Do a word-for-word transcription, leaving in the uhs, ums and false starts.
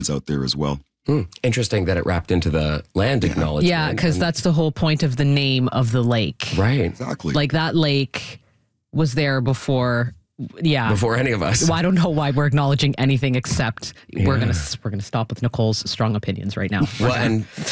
out there as well. Hmm. Interesting that it wrapped into the land Yeah. acknowledgement. Yeah, because and- that's the whole point of the name of the lake. right. Exactly. Like that lake was there before. Yeah. Before any of us. Well, I don't know why we're acknowledging anything except we're Yeah. gonna we're gonna stop with Nicole's strong opinions right now. Well, and